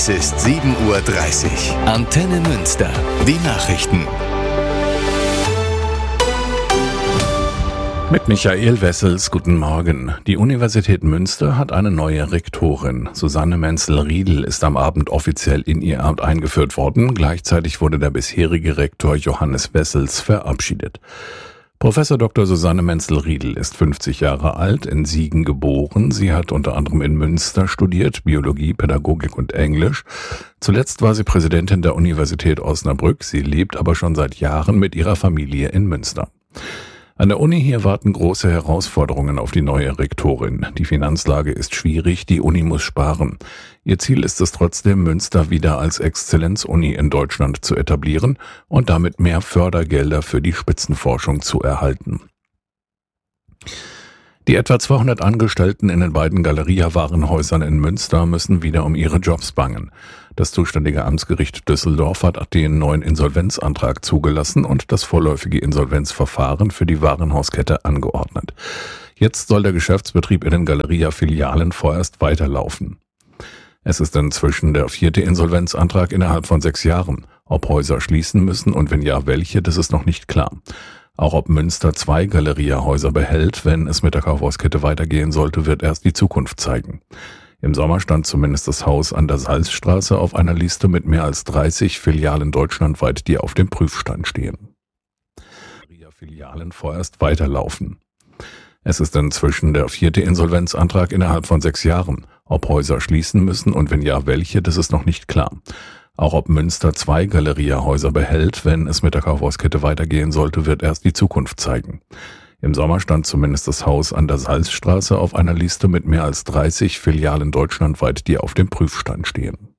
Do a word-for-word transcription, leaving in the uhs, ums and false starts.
Es ist sieben Uhr dreißig. Antenne Münster. Die Nachrichten. Mit Michael Wessels, guten Morgen. Die Universität Münster hat eine neue Rektorin. Susanne Menzel-Riedel ist am Abend offiziell in ihr Amt eingeführt worden. Gleichzeitig wurde der bisherige Rektor Johannes Wessels verabschiedet. Professor Doktor Susanne Menzel-Riedel ist fünfzig Jahre alt, in Siegen geboren. Sie hat unter anderem in Münster studiert, Biologie, Pädagogik und Englisch. Zuletzt war sie Präsidentin der Universität Osnabrück. Sie lebt aber schon seit Jahren mit ihrer Familie in Münster. An der Uni hier warten große Herausforderungen auf die neue Rektorin. Die Finanzlage ist schwierig, die Uni muss sparen. Ihr Ziel ist es trotzdem, Münster wieder als Exzellenzuni in Deutschland zu etablieren und damit mehr Fördergelder für die Spitzenforschung zu erhalten. Die etwa zweihundert Angestellten in den beiden Galeria-Warenhäusern in Münster müssen wieder um ihre Jobs bangen. Das zuständige Amtsgericht Düsseldorf hat den neuen Insolvenzantrag zugelassen und das vorläufige Insolvenzverfahren für die Warenhauskette angeordnet. Jetzt soll der Geschäftsbetrieb in den Galeria-Filialen vorerst weiterlaufen. Es ist inzwischen der vierte Insolvenzantrag innerhalb von sechs Jahren. Ob Häuser schließen müssen und wenn ja, welche, das ist noch nicht klar. Auch ob Münster zwei Galeria-Häuser behält, wenn es mit der Kaufhauskette weitergehen sollte, wird erst die Zukunft zeigen. Im Sommer stand zumindest das Haus an der Salzstraße auf einer Liste mit mehr als dreißig Filialen deutschlandweit, die auf dem Prüfstand stehen. Filialen vorerst weiterlaufen. Es ist inzwischen der vierte Insolvenzantrag innerhalb von sechs Jahren. Ob Häuser schließen müssen und wenn ja, welche, das ist noch nicht klar. Auch ob Münster zwei Galeria-Häuser behält, wenn es mit der Kaufhauskette weitergehen sollte, wird erst die Zukunft zeigen. Im Sommer stand zumindest das Haus an der Salzstraße auf einer Liste mit mehr als dreißig Filialen deutschlandweit, die auf dem Prüfstand stehen.